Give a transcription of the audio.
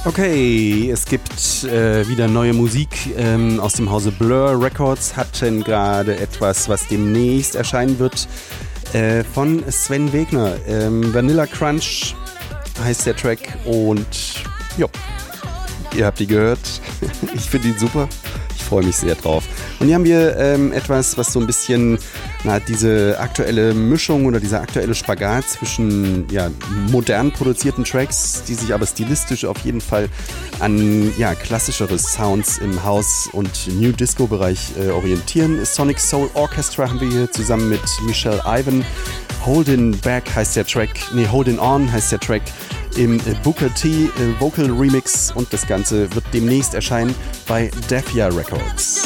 Okay, es gibt wieder neue Musik aus dem Hause Blur Records, hatten gerade etwas, was demnächst erscheinen wird, von Sven Wegner. Vanilla Crunch heißt der Track und jo, ihr habt die gehört. Ich finde ihn super. Ich freue mich sehr drauf. Und hier haben wir etwas, was so ein bisschen diese aktuelle Mischung oder dieser aktuelle Spagat zwischen modern produzierten Tracks, die sich aber stilistisch auf jeden Fall an klassischere Sounds im House- und New Disco-Bereich orientieren. Sonic Soul Orchestra haben wir hier zusammen mit Michelle Ivan. Holdin' On heißt der Track im Booker T Vocal Remix und das Ganze wird demnächst erscheinen bei Defia Records.